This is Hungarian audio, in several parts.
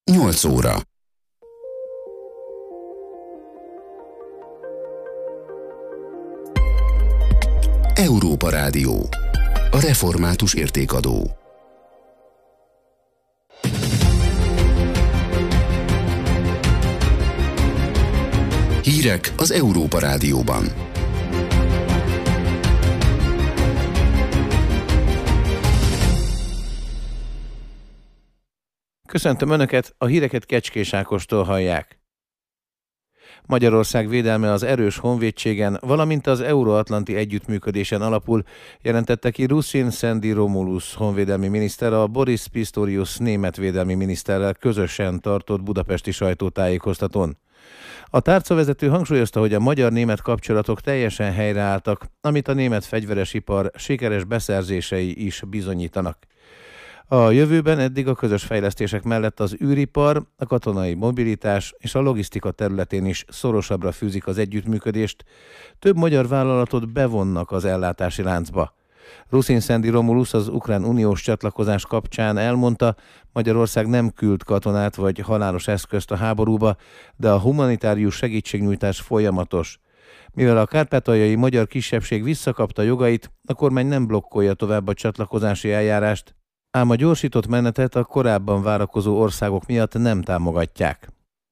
8 óra. Európa Rádió. A református értékadó. Hírek az Európa Rádióban. Köszöntöm Önöket, a híreket Kecskés Ákostól hallják. Magyarország védelme az erős honvédségen, valamint az euróatlanti együttműködésen alapul, jelentette ki Rusin Sandy Romulus honvédelmi miniszter a Boris Pistorius német védelmi miniszterrel közösen tartott budapesti sajtótájékoztatón. A tárcavezető hangsúlyozta, hogy a magyar-német kapcsolatok teljesen helyreálltak, amit a német fegyveres ipar sikeres beszerzései is bizonyítanak. A jövőben eddig a közös fejlesztések mellett az űripar, a katonai mobilitás és a logisztika területén is szorosabbra fűzik az együttműködést, több magyar vállalatot bevonnak az ellátási láncba. Rusin Sandy Romulus az ukrán uniós csatlakozás kapcsán elmondta, Magyarország nem küld katonát vagy halálos eszközt a háborúba, de a humanitárius segítségnyújtás folyamatos. Mivel a kárpátaljai magyar kisebbség visszakapta jogait, a kormány nem blokkolja tovább a csatlakozási eljárást, ám a gyorsított menetet a korábban várakozó országok miatt nem támogatják.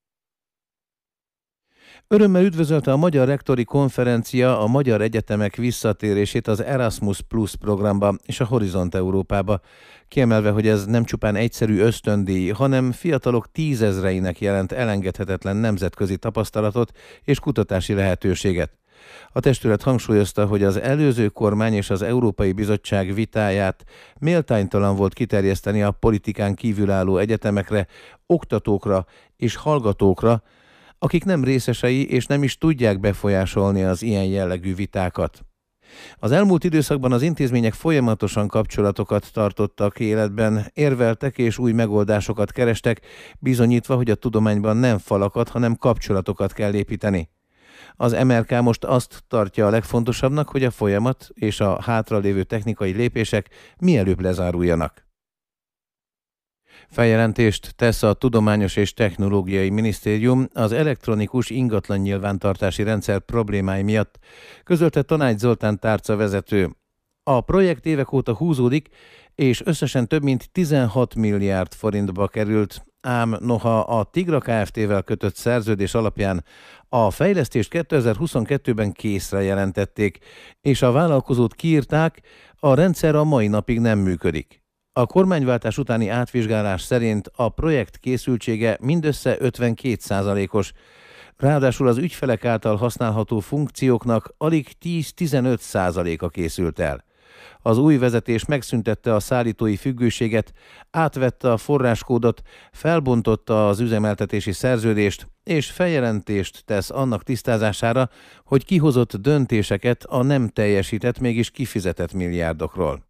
Örömmel üdvözölte a Magyar Rektori Konferencia a magyar egyetemek visszatérését az Erasmus Plus programba és a Horizont Európába, kiemelve, hogy ez nem csupán egyszerű ösztöndíj, hanem fiatalok tízezreinek jelent elengedhetetlen nemzetközi tapasztalatot és kutatási lehetőséget. A testület hangsúlyozta, hogy az előző kormány és az Európai Bizottság vitáját méltánytalan volt kiterjeszteni a politikán kívülálló egyetemekre, oktatókra és hallgatókra, akik nem részesei és nem is tudják befolyásolni az ilyen jellegű vitákat. Az elmúlt időszakban az intézmények folyamatosan kapcsolatokat tartottak életben, érveltek és új megoldásokat kerestek, bizonyítva, hogy a tudományban nem falakat, hanem kapcsolatokat kell építeni. Az MRK most azt tartja a legfontosabbnak, hogy a folyamat és a hátralévő technikai lépések mielőbb lezáruljanak. Feljelentést tesz a Tudományos és Technológiai Minisztérium az elektronikus ingatlan nyilvántartási rendszer problémái miatt, közölte Tanács Zoltán tárcavezető. A projekt évek óta húzódik, és összesen több mint 16 milliárd forintba került, ám noha a Tigra Kft-vel kötött szerződés alapján a fejlesztést 2022-ben készre jelentették, és a vállalkozót kiírták, a rendszer a mai napig nem működik. A kormányváltás utáni átvizsgálás szerint a projekt készültsége mindössze 52%-os, ráadásul az ügyfelek által használható funkcióknak alig 10-15%-a készült el. Az új vezetés megszüntette a szállítói függőséget, átvette a forráskódot, felbontotta az üzemeltetési szerződést, és feljelentést tesz annak tisztázására, hogy kihozott döntéseket a nem teljesített, mégis kifizetett milliárdokról.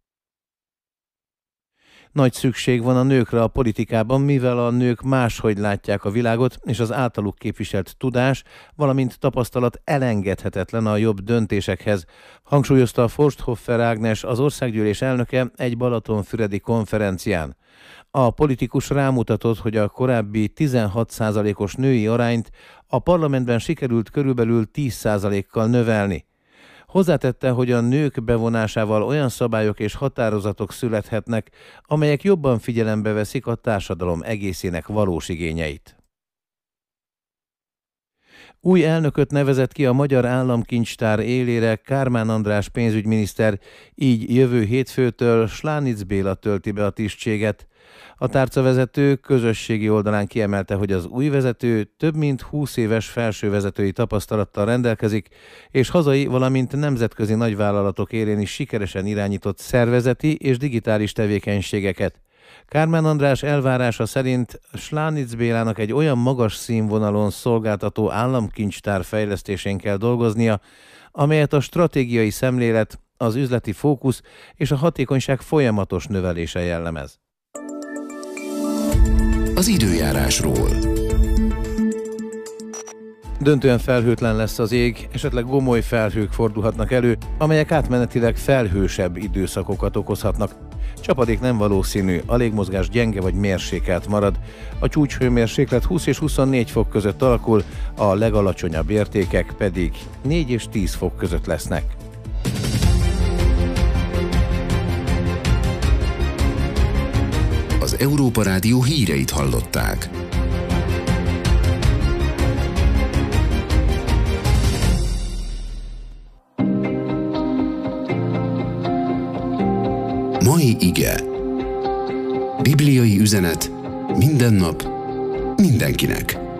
Nagy szükség van a nőkre a politikában, mivel a nők máshogy látják a világot, és az általuk képviselt tudás, valamint tapasztalat elengedhetetlen a jobb döntésekhez, hangsúlyozta Forsthoffer Ágnes, az országgyűlés elnöke egy balatonfüredi konferencián. A politikus rámutatott, hogy a korábbi 16%-os női arányt a parlamentben sikerült körülbelül 10%-kal növelni. Hozzátette, hogy a nők bevonásával olyan szabályok és határozatok születhetnek, amelyek jobban figyelembe veszik a társadalom egészének valós igényeit. Új elnököt nevezett ki a Magyar Államkincstár élére Kármán András pénzügyminiszter, így jövő hétfőtől Slánitz Béla tölti be a tisztséget. A tárcavezető közösségi oldalán kiemelte, hogy az új vezető több mint 20 éves felsővezetői tapasztalattal rendelkezik, és hazai, valamint nemzetközi nagyvállalatok élén is sikeresen irányított szervezeti és digitális tevékenységeket. Kármán András elvárása szerint Slánitz Bélának egy olyan magas színvonalon szolgáltató államkincstár fejlesztésén kell dolgoznia, amelyet a stratégiai szemlélet, az üzleti fókusz és a hatékonyság folyamatos növelése jellemez. Az időjárásról. Döntően felhőtlen lesz az ég, esetleg gomoly felhők fordulhatnak elő, amelyek átmenetileg felhősebb időszakokat okozhatnak. Csapadék nem valószínű, a légmozgás gyenge vagy mérsékelt marad. A csúcshőmérséklet 20 és 24 fok között alakul, a legalacsonyabb értékek pedig 4 és 10 fok között lesznek. Az Európa Rádió híreit hallották. Mai ige. Bibliai üzenet minden nap, mindenkinek.